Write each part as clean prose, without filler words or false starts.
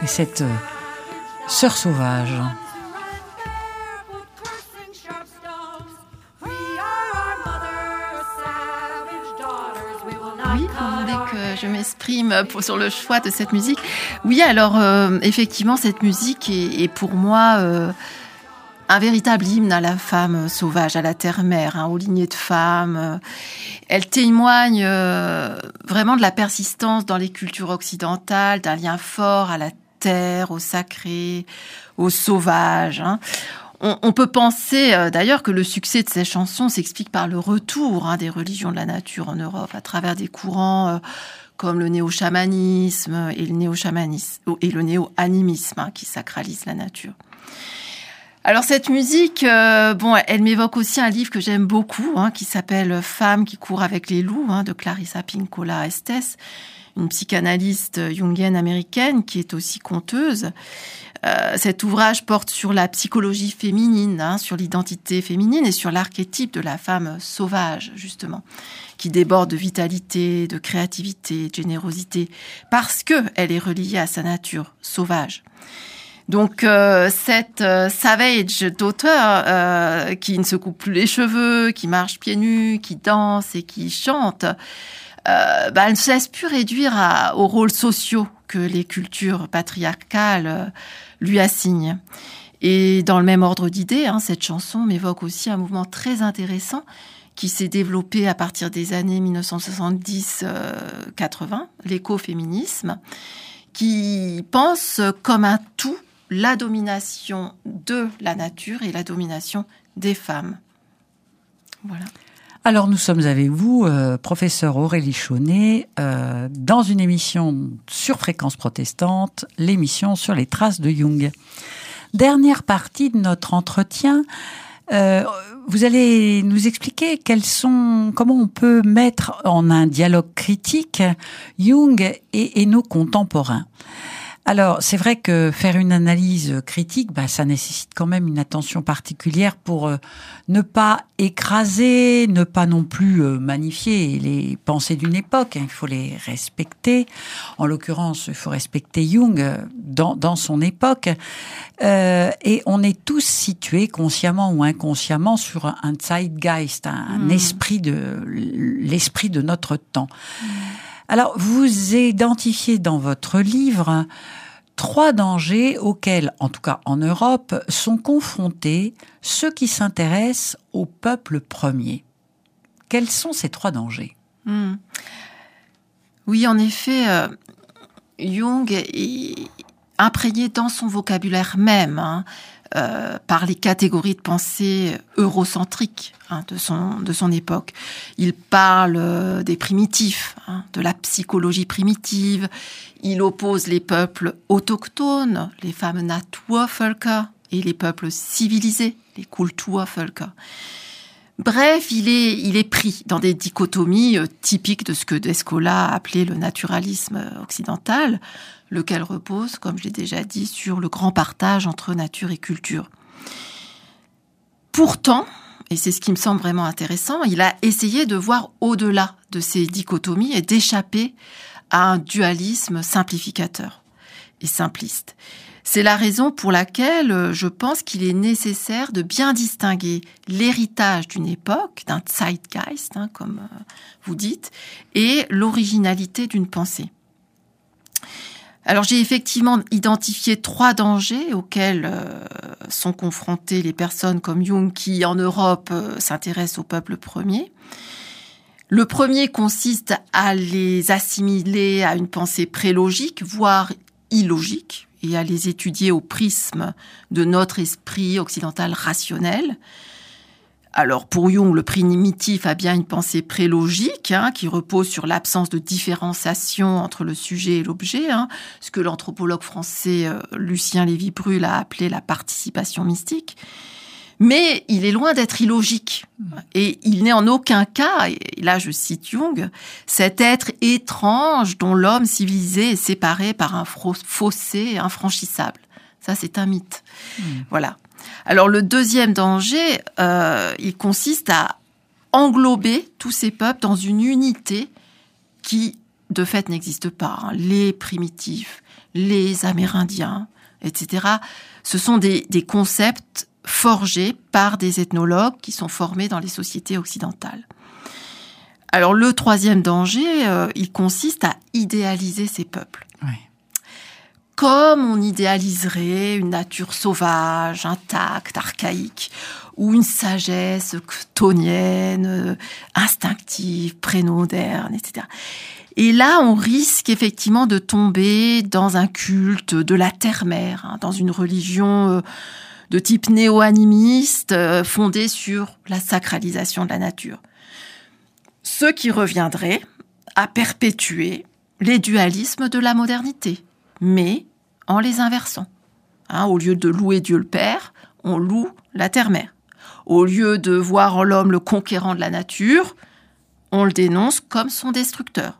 et cette sœur sauvage. Oui, vous voulez que je m'exprime sur le choix de cette musique. Oui, alors effectivement, cette musique est pour moi un véritable hymne à la femme sauvage, à la terre-mère, aux lignées de femmes. Elle témoigne vraiment de la persistance dans les cultures occidentales, d'un lien fort à la terre, au sacré, au sauvage. On peut penser d'ailleurs que le succès de ces chansons s'explique par le retour des religions de la nature en Europe à travers des courants comme le néo-chamanisme et le néo-animisme qui sacralisent la nature. Alors cette musique, elle m'évoque aussi un livre que j'aime beaucoup qui s'appelle « Femmes qui courent avec les loups » de Clarissa Pinkola Estes, une psychanalyste jungienne américaine qui est aussi conteuse. Cet ouvrage porte sur la psychologie féminine, sur l'identité féminine et sur l'archétype de la femme sauvage, justement, qui déborde de vitalité, de créativité, de générosité, parce qu'elle est reliée à sa nature sauvage. Donc cette savage daughter qui ne se coupe plus les cheveux, qui marche pieds nus, qui danse et qui chante, elle ne se laisse plus réduire aux rôles sociaux que les cultures patriarcales lui assignent. Et dans le même ordre d'idées, cette chanson m'évoque aussi un mouvement très intéressant qui s'est développé à partir des années 1970-80, l'écoféminisme, qui pense comme un tout la domination de la nature et la domination des femmes. Voilà. Alors, nous sommes avec vous, professeur Aurélie Chaunet, dans une émission sur Fréquence Protestante, l'émission sur les traces de Jung. Dernière partie de notre entretien, vous allez nous expliquer comment on peut mettre en un dialogue critique Jung et nos contemporains. Alors, c'est vrai que faire une analyse critique, ça nécessite quand même une attention particulière pour ne pas écraser, ne pas non plus magnifier les pensées d'une époque. Il faut les respecter. En l'occurrence, il faut respecter Jung dans son époque. Et on est tous situés, consciemment ou inconsciemment, sur un Zeitgeist, l'esprit de notre temps. Alors, vous identifiez dans votre livre 3 dangers auxquels, en tout cas en Europe, sont confrontés ceux qui s'intéressent au peuple premier. Quels sont ces 3 dangers ? Oui, en effet, Jung est imprégné dans son vocabulaire même par les catégories de pensée eurocentriques de son époque. Il parle des primitifs, de la psychologie primitive. Il oppose les peuples autochtones, les fameux Naturvölker, et les peuples civilisés, les Kulturvölker. Bref, il est pris dans des dichotomies typiques de ce que Descola a appelé le naturalisme occidental, lequel repose, comme je l'ai déjà dit, sur le grand partage entre nature et culture. Pourtant, et c'est ce qui me semble vraiment intéressant, il a essayé de voir au-delà de ces dichotomies et d'échapper à un dualisme simplificateur et simpliste. C'est la raison pour laquelle je pense qu'il est nécessaire de bien distinguer l'héritage d'une époque, d'un Zeitgeist, comme vous dites, et l'originalité d'une pensée. Alors j'ai effectivement identifié 3 dangers auxquels sont confrontées les personnes comme Jung qui, en Europe, s'intéressent au peuple premier. Le premier consiste à les assimiler à une pensée prélogique, voire illogique, et à les étudier au prisme de notre esprit occidental rationnel. Alors, pour Jung, le primitif a bien une pensée prélogique, qui repose sur l'absence de différenciation entre le sujet et l'objet, ce que l'anthropologue français Lucien Lévy-Bruhl a appelé la participation mystique. Mais il est loin d'être illogique. Et il n'est en aucun cas, et là je cite Jung, cet être étrange dont l'homme civilisé est séparé par un fossé infranchissable. Ça, c'est un mythe. Voilà. Alors le deuxième danger, il consiste à englober tous ces peuples dans une unité qui, de fait, n'existe pas. Les primitifs, les Amérindiens, etc. Ce sont des concepts forgés par des ethnologues qui sont formés dans les sociétés occidentales. Alors le troisième danger, il consiste à idéaliser ces peuples. Oui. Comme on idéaliserait une nature sauvage, intacte, archaïque, ou une sagesse chtonienne, instinctive, prémoderne, etc. Et là, on risque effectivement de tomber dans un culte de la terre-mère, dans une religion de type néo-animiste, fondée sur la sacralisation de la nature. Ce qui reviendrait à perpétuer les dualismes de la modernité, mais en les inversant. Au lieu de louer Dieu le Père, on loue la terre-mère. Au lieu de voir en l'homme le conquérant de la nature, on le dénonce comme son destructeur.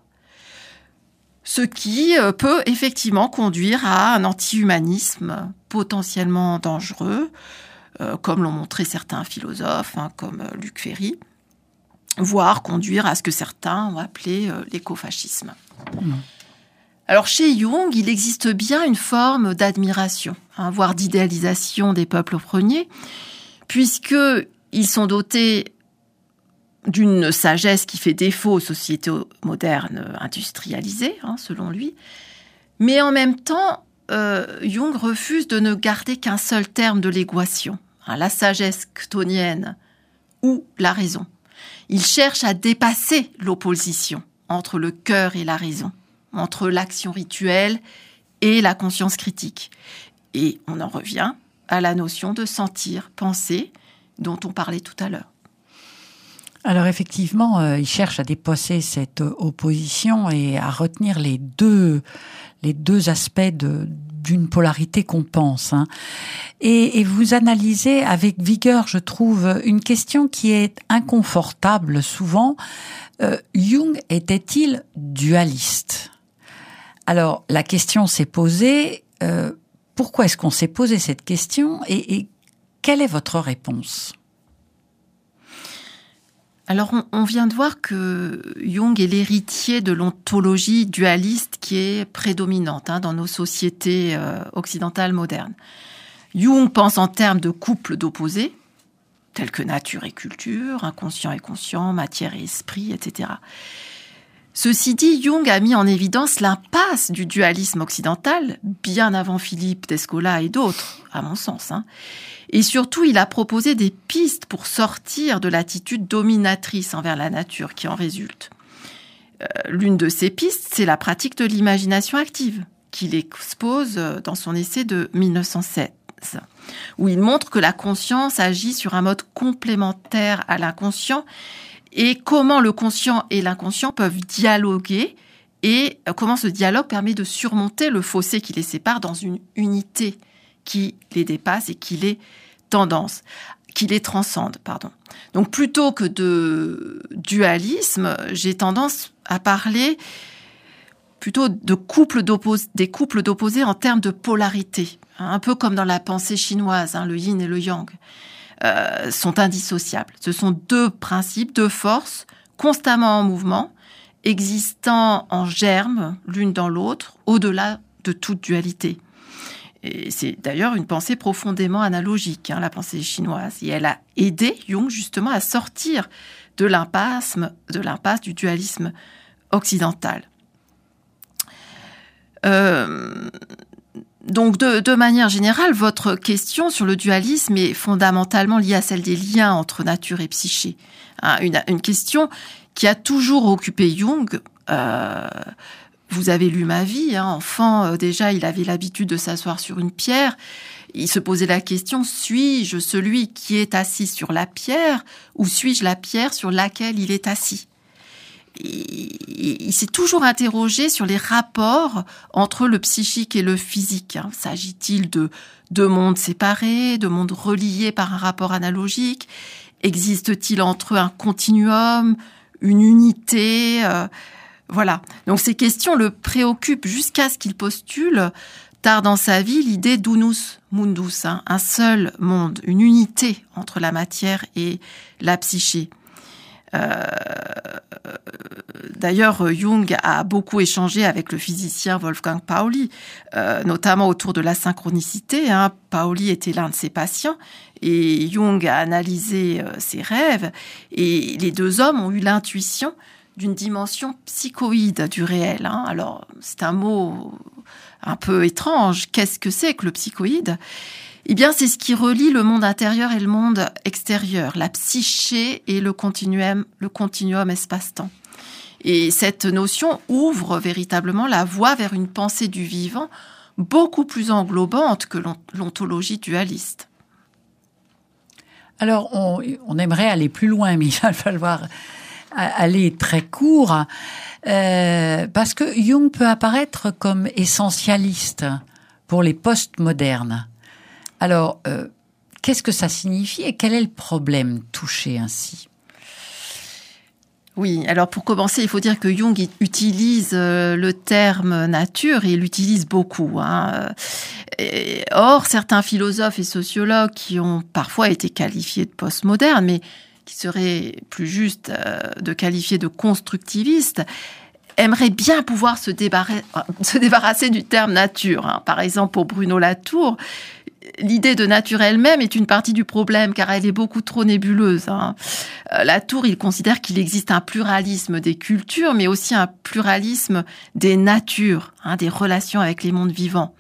Ce qui peut effectivement conduire à un anti-humanisme potentiellement dangereux, comme l'ont montré certains philosophes, comme Luc Ferry, voire conduire à ce que certains ont appelé l'écofascisme. Alors chez Jung, il existe bien une forme d'admiration, voire d'idéalisation des peuples premiers, puisqu'ils sont dotés d'une sagesse qui fait défaut aux sociétés modernes industrialisées, selon lui. Mais en même temps, Jung refuse de ne garder qu'un seul terme de l'équation, la sagesse chtonienne ou la raison. Il cherche à dépasser l'opposition entre le cœur et la raison, entre l'action rituelle et la conscience critique. Et on en revient à la notion de sentir, penser, dont on parlait tout à l'heure. Alors effectivement, il cherche à dépasser cette opposition et à retenir les deux aspects d'une polarité qu'on pense. Et vous analysez avec vigueur, je trouve, une question qui est inconfortable souvent. Jung était-il dualiste ? Alors la question s'est posée. Pourquoi est-ce qu'on s'est posé cette question et quelle est votre réponse ? Alors, on vient de voir que Jung est l'héritier de l'ontologie dualiste qui est prédominante dans nos sociétés occidentales modernes. Jung pense en termes de couples d'opposés, tels que nature et culture, inconscient et conscient, matière et esprit, etc. Ceci dit, Jung a mis en évidence l'impasse du dualisme occidental, bien avant Philippe d'Escola et d'autres, à mon sens. Et surtout, il a proposé des pistes pour sortir de l'attitude dominatrice envers la nature qui en résulte. L'une de ces pistes, c'est la pratique de l'imagination active, qu'il expose dans son essai de 1916, où il montre que la conscience agit sur un mode complémentaire à l'inconscient et comment le conscient et l'inconscient peuvent dialoguer et comment ce dialogue permet de surmonter le fossé qui les sépare dans une unité qui les dépasse et qui les transcende. Donc plutôt que de dualisme, j'ai tendance à parler plutôt de des couples d'opposés en termes de polarité, un peu comme dans la pensée chinoise, le yin et le yang. Sont indissociables. Ce sont deux principes, deux forces constamment en mouvement, existant en germe l'une dans l'autre, au-delà de toute dualité. Et c'est d'ailleurs une pensée profondément analogique, la pensée chinoise. Et elle a aidé Jung justement à sortir de l'impasse du dualisme occidental. Donc, de manière générale, votre question sur le dualisme est fondamentalement liée à celle des liens entre nature et psyché. Une question qui a toujours occupé Jung. Vous avez lu Ma vie, enfant, déjà, il avait l'habitude de s'asseoir sur une pierre. Il se posait la question, suis-je celui qui est assis sur la pierre ou suis-je la pierre sur laquelle il est assis ? Il s'est toujours interrogé sur les rapports entre le psychique et le physique. S'agit-il de deux mondes séparés, de mondes reliés par un rapport analogique ? Existe-t-il entre eux un continuum, une unité ? Voilà. Donc ces questions le préoccupent jusqu'à ce qu'il postule, tard dans sa vie, l'idée d'unus mundus, un seul monde, une unité entre la matière et la psyché. D'ailleurs, Jung a beaucoup échangé avec le physicien Wolfgang Pauli, notamment autour de la synchronicité. Pauli était l'un de ses patients et Jung a analysé ses rêves. Et les deux hommes ont eu l'intuition d'une dimension psychoïde du réel. Alors, c'est un mot un peu étrange. Qu'est-ce que c'est que le psychoïde ? Eh bien, c'est ce qui relie le monde intérieur et le monde extérieur, la psyché et le continuum espace-temps. Et cette notion ouvre véritablement la voie vers une pensée du vivant beaucoup plus englobante que l'ontologie dualiste. Alors, on aimerait aller plus loin, mais il va falloir aller très court, parce que Jung peut apparaître comme essentialiste pour les postmodernes. Alors, qu'est-ce que ça signifie et quel est le problème touché ainsi ? Oui, alors pour commencer, il faut dire que Jung utilise le terme nature et il l'utilise beaucoup. Or, certains philosophes et sociologues qui ont parfois été qualifiés de postmodernes, mais qui serait plus juste de qualifier de constructivistes, aimeraient bien pouvoir se débarrasser du terme nature. Par exemple, pour Bruno Latour, l'idée de nature elle-même est une partie du problème car elle est beaucoup trop nébuleuse. Latour, il considère qu'il existe un pluralisme des cultures, mais aussi un pluralisme des natures, des relations avec les mondes vivants.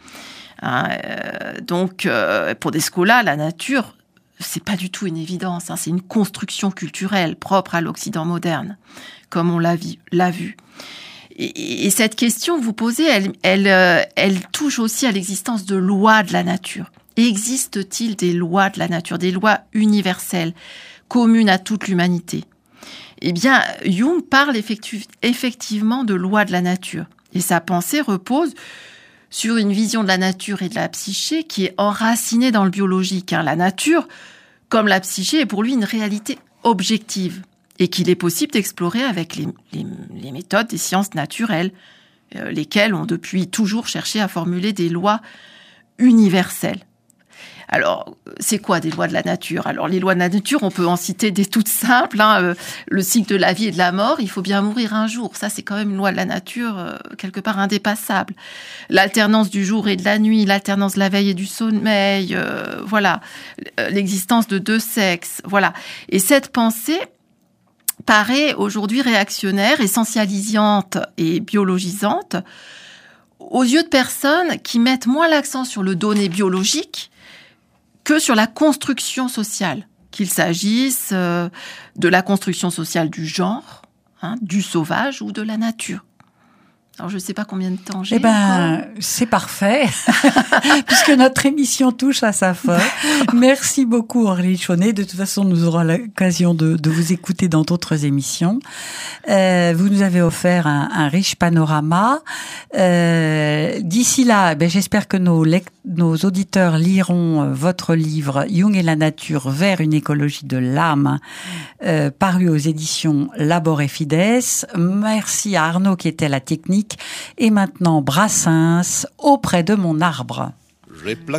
Donc, pour Descola, la nature, c'est pas du tout une évidence. C'est une construction culturelle propre à l'Occident moderne, comme on l'a vu. Et cette question que vous posez, elle touche aussi à l'existence de lois de la nature. Existe-t-il des lois de la nature, des lois universelles, communes à toute l'humanité ? Eh bien, Jung parle effectivement de lois de la nature. Et sa pensée repose sur une vision de la nature et de la psyché qui est enracinée dans le biologique. La nature, comme la psyché, est pour lui une réalité objective et qu'il est possible d'explorer avec les méthodes des sciences naturelles, lesquelles ont depuis toujours cherché à formuler des lois universelles. Alors, c'est quoi des lois de la nature ? Alors, les lois de la nature, on peut en citer des toutes simples. Le cycle de la vie et de la mort, il faut bien mourir un jour. Ça, c'est quand même une loi de la nature, quelque part indépassable. L'alternance du jour et de la nuit, l'alternance de la veille et du sommeil, voilà. L'existence de deux sexes, voilà. Et cette pensée paraît aujourd'hui réactionnaire, essentialisante et biologisante aux yeux de personnes qui mettent moins l'accent sur le donné biologique que sur la construction sociale, qu'il s'agisse de la construction sociale du genre, du sauvage ou de la nature. Alors, je ne sais pas combien de temps j'ai. C'est parfait, puisque notre émission touche à sa fin. Merci beaucoup, Aurélie Chaunet. De toute façon, nous aurons l'occasion de vous écouter dans d'autres émissions. Vous nous avez offert un riche panorama. D'ici là, j'espère que nos auditeurs liront votre livre « Jung et la nature vers une écologie de l'âme », paru aux éditions Labor et Fides. Merci à Arnaud qui était à la technique. Et maintenant, Brassens, auprès de mon arbre.